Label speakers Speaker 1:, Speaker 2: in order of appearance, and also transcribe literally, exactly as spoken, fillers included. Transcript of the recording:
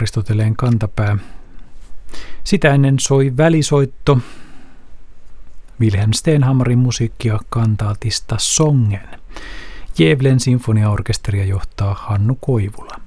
Speaker 1: Aristoteleen kantapää. Sitä ennen soi välisoitto Wilhelm Stenhammarin musiikkia kantaatista Songen. Gävlen sinfoniaorkesteria johtaa Hannu Koivula.